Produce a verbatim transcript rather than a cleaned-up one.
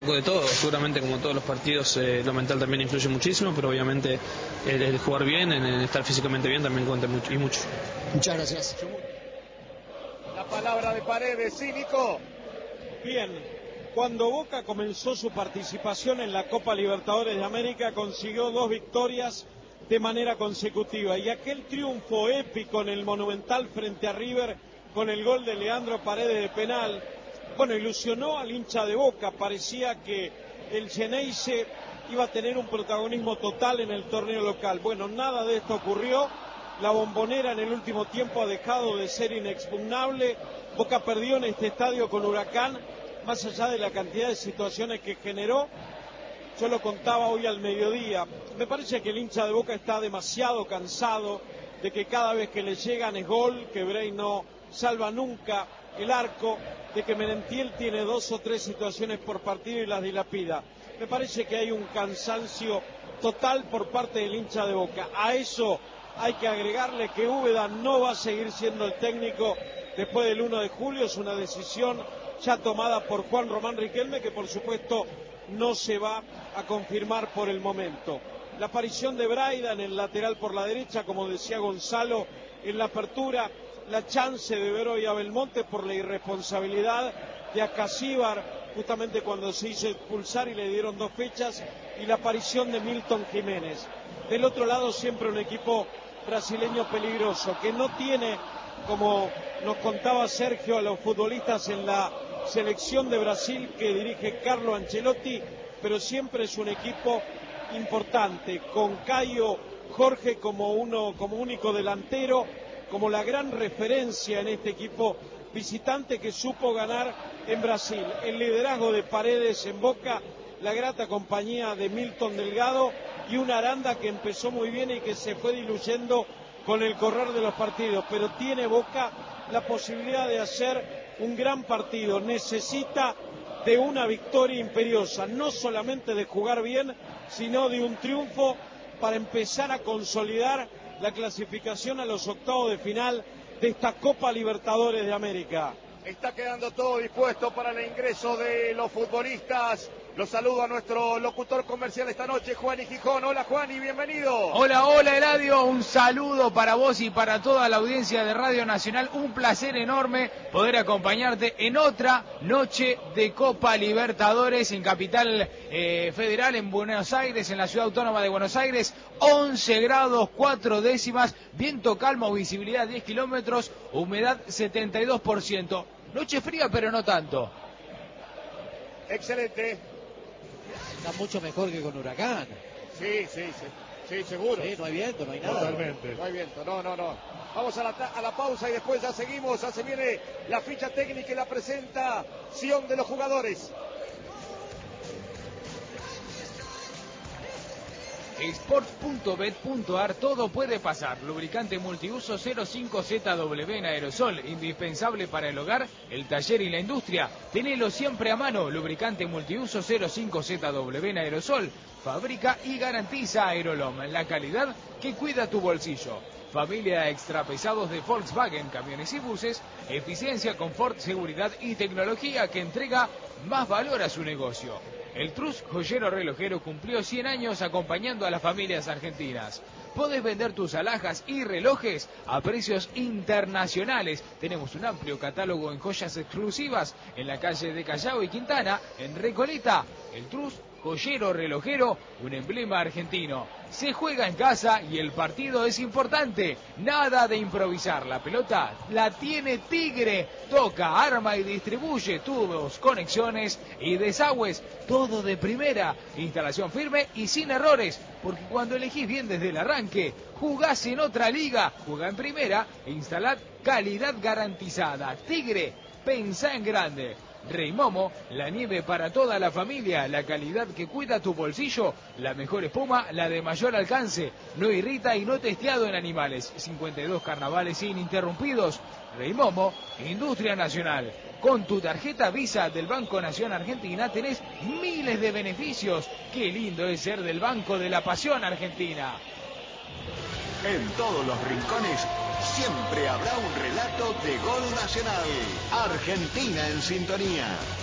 De todo, seguramente como todos los partidos eh, lo mental también influye muchísimo, pero obviamente el, el jugar bien, el, el estar físicamente bien también cuenta mucho y mucho. Muchas gracias. La palabra de Paredes, sí, Nico. Bien, cuando Boca comenzó su participación en la Copa Libertadores de América consiguió dos victorias de manera consecutiva y aquel triunfo épico en el Monumental frente a River con el gol de Leandro Paredes de penal, bueno, ilusionó al hincha de Boca. Parecía que el Xeneize iba a tener un protagonismo total en el torneo local. Bueno, nada de esto ocurrió. La Bombonera en el último tiempo ha dejado de ser inexpugnable. Boca perdió en este estadio con Huracán, más allá de la cantidad de situaciones que generó. Yo lo contaba hoy al mediodía. Me parece que el hincha de Boca está demasiado cansado de que cada vez que le llegan es gol, que Brey no salva nunca el arco, de que Merentiel tiene dos o tres situaciones por partido y las dilapida. Me parece que hay un cansancio total por parte del hincha de Boca. A eso hay que agregarle que Úbeda no va a seguir siendo el técnico después del uno de julio. Es una decisión ya tomada por Juan Román Riquelme, que por supuesto no se va a confirmar por el momento. La aparición de Braida en el lateral por la derecha, como decía Gonzalo en la apertura, la chance de ver hoy a Belmonte por la irresponsabilidad de Acasíbar, justamente cuando se hizo expulsar y le dieron dos fechas, y la aparición de Milton Jiménez. Del otro lado siempre un equipo brasileño peligroso, que no tiene, como nos contaba Sergio, a los futbolistas en la selección de Brasil que dirige Carlo Ancelotti, pero siempre es un equipo importante, con Caio Jorge como uno, como único delantero, como la gran referencia en este equipo visitante que supo ganar en Brasil. El liderazgo de Paredes en Boca, la grata compañía de Milton Delgado y una Aranda que empezó muy bien y que se fue diluyendo con el correr de los partidos, pero tiene Boca la posibilidad de hacer un gran partido. Necesita de una victoria imperiosa, no solamente de jugar bien, sino de un triunfo para empezar a consolidar la clasificación a los octavos de final de esta Copa Libertadores de América. Está quedando todo dispuesto para el ingreso de los futbolistas. Los saludo a nuestro locutor comercial esta noche, Juan y Gijón. Hola Juan y bienvenido. Hola, hola Eladio, un saludo para vos y para toda la audiencia de Radio Nacional. Un placer enorme poder acompañarte en otra noche de Copa Libertadores en Capital eh, Federal, en Buenos Aires, en la Ciudad Autónoma de Buenos Aires. once grados, cuatro décimas, viento calmo, visibilidad diez kilómetros, humedad setenta y dos por ciento. Noche fría, pero no tanto. Excelente. Está mucho mejor que con Huracán. Sí, sí, sí. Sí, seguro. Sí, no hay viento, no hay nada. Totalmente. No hay viento, no, no, no. Vamos a la, a la pausa y después ya seguimos. Ya se viene la ficha técnica y la presentación de los jugadores. Sport punto bet punto ar, todo puede pasar. Lubricante multiuso cero cinco Z W en aerosol, indispensable para el hogar, el taller y la industria. Tenelo siempre a mano. Lubricante multiuso cero cinco Z W en aerosol. Fabrica y garantiza Aerolom, la calidad que cuida tu bolsillo. Familia extra pesados de Volkswagen, camiones y buses. Eficiencia, confort, seguridad y tecnología que entrega más valor a su negocio. El Trus Joyero Relojero cumplió cien años acompañando a las familias argentinas. Podés vender tus alhajas y relojes a precios internacionales. Tenemos un amplio catálogo en joyas exclusivas en la calle de Callao y Quintana, en Recoleta. El Trus Joyero Relojero, un emblema argentino. Se juega en casa y el partido es importante. Nada de improvisar. La pelota la tiene Tigre. Toca, arma y distribuye tubos, conexiones y desagües. Todo de primera. Instalación firme y sin errores. Porque cuando elegís bien desde el arranque, jugás en otra liga. Juega en primera e instalad calidad garantizada. Tigre, pensá en grande. Rey Momo, la nieve para toda la familia, la calidad que cuida tu bolsillo, la mejor espuma, la de mayor alcance, no irrita y no testeado en animales. cincuenta y dos carnavales ininterrumpidos. Rey Momo, Industria Nacional. Con tu tarjeta Visa del Banco Nación Argentina tenés miles de beneficios. Qué lindo es ser del Banco de la Pasión Argentina. En todos los rincones siempre habrá un relato de gol nacional. Argentina en sintonía.